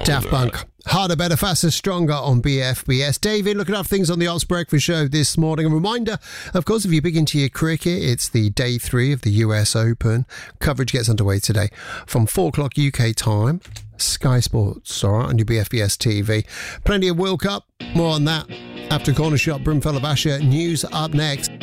Daft Punk. Harder, better, faster, stronger on BFBS. David, looking up things on the Arts Breakfast Show this morning. A reminder, of course, if you're big into your cricket, it's the day 3 of the US Open. Coverage gets underway today from 4 o'clock UK time. Sky Sports, all right, on your BFBS TV. Plenty of World Cup. More on that after Corner Shop, Brimfell of Asher. News up next.